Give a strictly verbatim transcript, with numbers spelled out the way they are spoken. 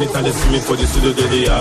Anytime they see me for the studio, they they happy.